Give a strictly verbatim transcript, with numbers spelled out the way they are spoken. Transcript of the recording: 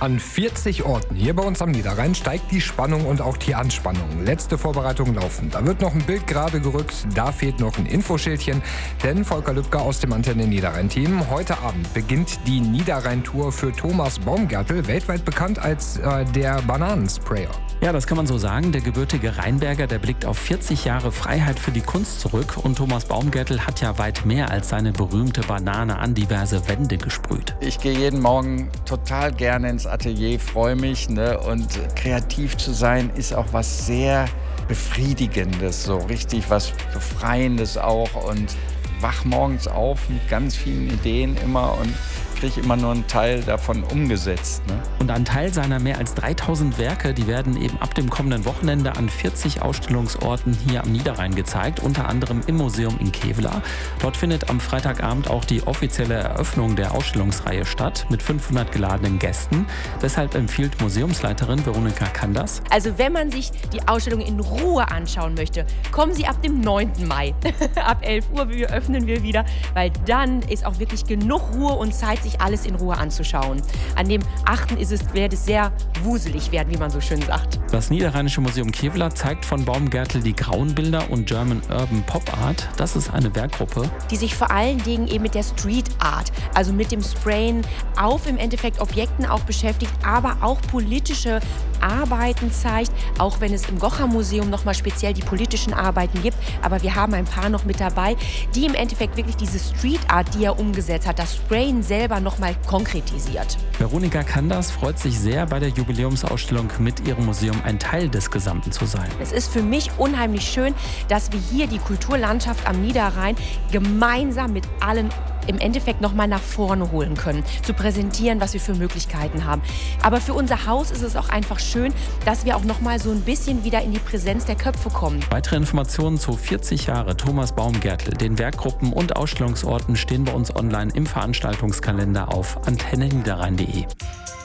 An vierzig Orten hier bei uns am Niederrhein steigt die Spannung und auch die Anspannung. Letzte Vorbereitungen laufen. Da wird noch ein Bild gerade gerückt, da fehlt noch ein Infoschildchen. Denn Volker Lübcke aus dem Antenne Niederrhein-Team. Heute Abend beginnt die Niederrhein-Tour für Thomas Baumgärtel, weltweit bekannt als äh, der Bananensprayer. Ja, das kann man so sagen. Der gebürtige Rheinberger, der blickt auf vierzig Jahre Freiheit für die Kunst zurück. Und Thomas Baumgärtel hat ja weit mehr als seine berühmte Banane an diverse Wände gesprüht. Ich gehe jeden Morgen total gerne ins Atelier, freue mich. Ne? Und kreativ zu sein ist auch was sehr Befriedigendes, so richtig was Befreiendes auch. Und wach morgens auf mit ganz vielen Ideen immer und kriege immer nur einen Teil davon umgesetzt. Ne? Und ein Teil seiner mehr als dreitausend Werke, die werden eben ab dem kommenden Wochenende an vierzig Ausstellungsorten hier am Niederrhein gezeigt, unter anderem im Museum in Kevelaer. Dort findet am Freitagabend auch die offizielle Eröffnung der Ausstellungsreihe statt mit fünfhundert geladenen Gästen. Deshalb empfiehlt Museumsleiterin Veronika Kanders: Also wenn man sich die Ausstellung in Ruhe anschauen möchte, kommen Sie ab dem neunten Mai. Ab elf Uhr öffnen wir wieder, weil dann ist auch wirklich genug Ruhe und Zeit, sich alles in Ruhe anzuschauen. An dem achten ist es, wird es sehr wuselig werden, wie man so schön sagt. Das Niederrheinische Museum Kevelaer zeigt von Baumgärtel die Grauenbilder und German Urban Pop Art. Das ist eine Werkgruppe, die sich vor allen Dingen eben mit der Street Art, also mit dem Sprayen auf im Endeffekt Objekten auch beschäftigt, aber auch politische Arbeiten zeigt, auch wenn es im Gocha-Museum nochmal speziell die politischen Arbeiten gibt. Aber wir haben ein paar noch mit dabei, die im Endeffekt wirklich diese Street Art, die er umgesetzt hat, das Sprayen selber nochmal konkretisiert. Veronika Kanders freut sich sehr, bei der Jubiläumsausstellung mit ihrem Museum ein Teil des Gesamten zu sein. Es ist für mich unheimlich schön, dass wir hier die Kulturlandschaft am Niederrhein gemeinsam mit allen im Endeffekt noch mal nach vorne holen können, zu präsentieren, was wir für Möglichkeiten haben. Aber für unser Haus ist es auch einfach schön, dass wir auch noch mal so ein bisschen wieder in die Präsenz der Köpfe kommen. Weitere Informationen zu vierzig Jahre Thomas Baumgärtel, den Werkgruppen und Ausstellungsorten stehen bei uns online im Veranstaltungskalender auf antenne niederrhein punkt de.